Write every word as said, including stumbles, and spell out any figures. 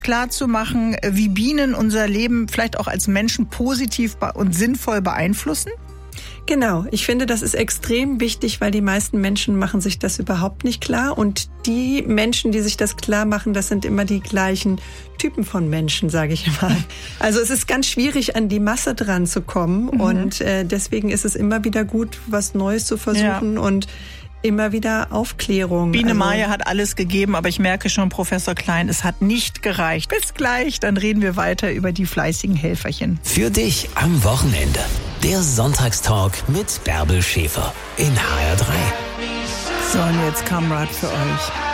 klar zu machen, wie Bienen unser Leben vielleicht auch als Menschen positiv und sinnvoll beeinflussen? Genau, ich finde, das ist extrem wichtig, weil die meisten Menschen machen sich das überhaupt nicht klar. Und die Menschen, die sich das klar machen, das sind immer die gleichen Typen von Menschen, sage ich mal. Also es ist ganz schwierig, an die Masse dran zu kommen. Mhm. Und äh, deswegen ist es immer wieder gut, was Neues zu versuchen, ja. und immer wieder Aufklärung. Biene also, Maya hat alles gegeben, aber ich merke schon, Professor Klein, es hat nicht gereicht. Bis gleich, dann reden wir weiter über die fleißigen Helferchen. Für dich am Wochenende. Der Sonntagstalk mit Bärbel Schäfer in H R drei. So, und jetzt Kamrat für euch.